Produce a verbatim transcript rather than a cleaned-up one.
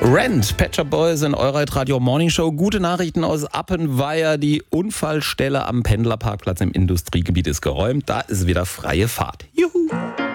Rent, Pet Shop Boys in eurer Radio Morning Show. Gute Nachrichten aus Appenweier. Die Unfallstelle am Pendlerparkplatz im Industriegebiet ist geräumt. Da ist wieder freie Fahrt. Juhu!